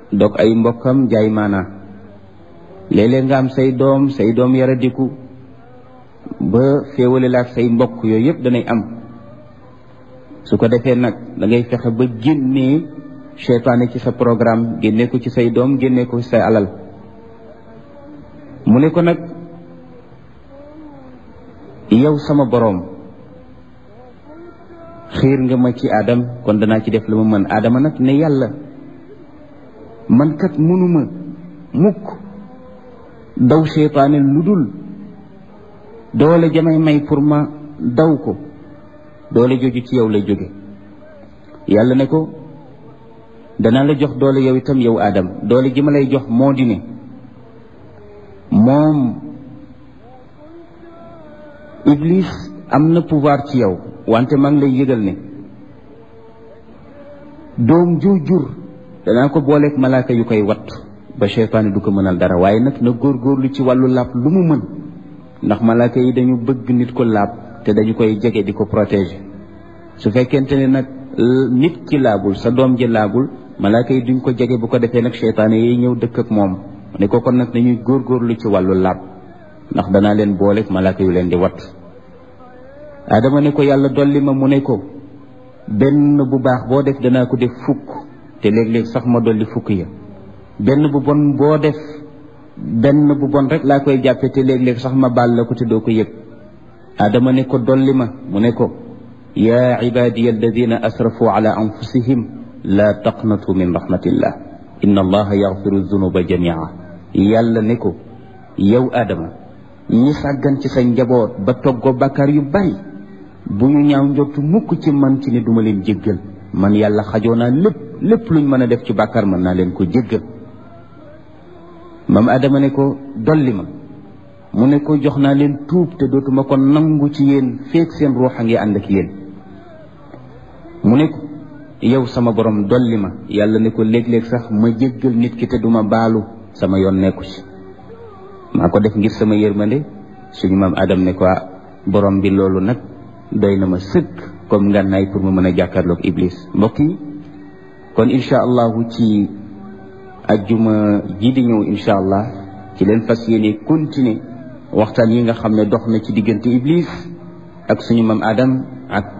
dog ay mbokkam jaay maana léeg-léeg nga am say doom yaradiku ba féewale la ak say mbokk yooyu yëpp danay am su ko defee nag da ngay fexe ba génnee seytaane ci sa programme génne ko ci say doom génne ko ci say alal mu ne ko nag yow sama boroom xiir nga ma ci Adam kon danaa ci def la ma mën Adama nag ne yàlla man kat mënuma mukk daw seytaane lu dul doole jamay may pour ma daw ko doole jooju ci yow lay jóge yàlla ne ko danaa la jox doole yow itam yow Adam doole ji ma lay jox moo di ne moom Iblis am na pouvoir ci yow wante maa ngi lay yëgal ne doom ju jur danaa ko booleeg malaaka yu koy wat ba seytaane du ko mënal dara waaye nag na góorgóorlu ci wàllu laab lu mu mën ndax malaaka yi dañu bëgg nit ko laab te dañu koy jege di ko protéger su fekkente ne nag nit ki laabul sa doom ji laabul malaaka yi duñ ko jege bu ko defee nag seytaane yi ñëw dëkk ak moom ne ko kon nag nañuy góorgóorlu ci wàllu laab ndax danaa leen booleeg malaaka yu leen di wat Adama ne ko yàlla dolli ma mu ne ko benn bu baax boo def danaa ko def fukk te léeg-léeg sax ma dolli fukk ya benn bu bon boo def benn bu bon rek laa koy jàppe te léeg-léeg sax ma baal la ko te doo ko yëg Adama ne ko dolli ma mu ne ko yaa ibadiya alladina asrafu ala anfusihim la taqnatu min rahmatillah inna allaha yaxfiru dunuba jamia yàlla ne ko yow Adama ñi sàggan ci sa njaboot ba toggoo bàkkaar yu bari bu ñu ñaaw njortu mukk ci man ci ne duma leen jéggal man yàlla xajoo naa lépp luñ mën a def ci bàkkaar mën naa leen ko jéggal maam Adama ne ko dolli ma mu ne ko jox naa leen tuub te dootuma ko nangu ci yéen feek seen ruux a ngi ànd ak yéen mu ne ko yow sama borom dolli ma yàlla ne ko léeg-léeg sax ma jéggal nit ki te duma baalu sama yoon nekku ci maa ko def ngir sama yërmande suñu maam Adam ne ko borom bi loolu nag doy na ma sëkk comme ngànnaay pour ma mën a jàkkaarloog Iblis mbokk yi kon incha allahu ci ajjuma ji di ñëw incha allah ci leen fas yéene continuer waxtaan yi nga xam ne dox na ci diggante Iblis ak suñu maam Adam ak